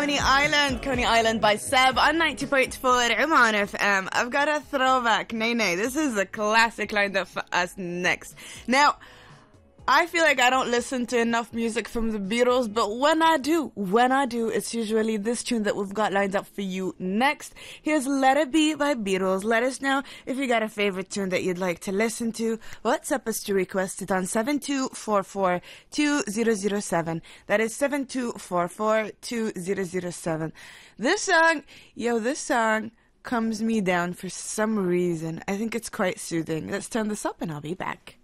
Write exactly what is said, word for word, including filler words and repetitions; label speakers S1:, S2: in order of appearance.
S1: Coney Island. Coney Island by Seb on ninety point four Oman F M. I've got a throwback. Nay, nay. This is a classic lined up for us next. Now, I feel like I don't listen to enough music from the Beatles, but when I do, when I do, it's usually this tune that we've got lined up for you next. Here's Let It Be by Beatles. Let us know if you got a favorite tune that you'd like to listen to. WhatsApp us to request it on seven two four four two zero zero seven. That is seven two four four two zero zero seven. This song, yo, this song calms me down for some reason. I think it's quite soothing. Let's turn this up and I'll be back.